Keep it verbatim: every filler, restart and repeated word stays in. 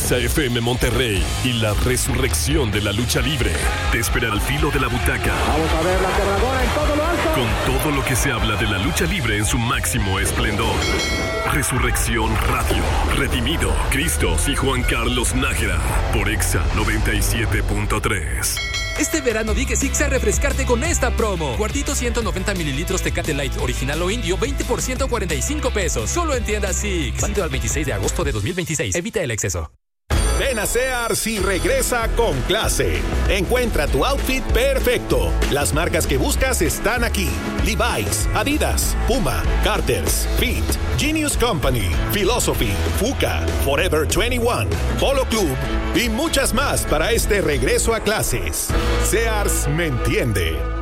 Exa F M Monterrey y la resurrección de la lucha libre te esperan al filo de la butaca. Vamos a ver la quebradora en todo lo alto. Con todo lo que se habla de la lucha libre en su máximo esplendor. Resurrección Radio. Redimido, Cristos y Juan Carlos Nájera por Exa noventa y siete punto tres. Este verano di que Six a refrescarte con esta promo. Cuartito ciento noventa mililitros Tecate Light, original o indio, veinte por ciento, cuarenta y cinco pesos. Solo en tiendas Six. Válido al veintiséis de agosto de dos mil veintiséis. Evita el exceso. Ven a Sears y regresa con clase. Encuentra tu outfit perfecto. Las marcas que buscas están aquí: Levi's, Adidas, Puma, Carter's, Fit, Genius Company, Philosophy, Fuka, Forever veintiuno, Polo Club y muchas más para este regreso a clases. Sears me entiende.